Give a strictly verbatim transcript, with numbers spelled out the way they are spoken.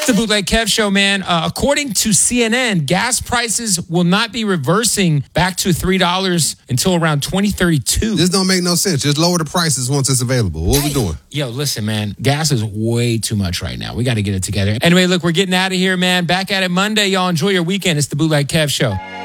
The Bootleg Kev Show, man. Uh, according to C N N, gas prices will not be reversing back to three dollars until around twenty thirty-two. This don't make no sense. Just lower the prices once it's available. What we doing? Yo, listen, man. Gas is way too much right now. We got to get it together. Anyway, look, we're getting out of here, man. Back at it Monday. Y'all enjoy your weekend. It's The Bootleg Kev Show.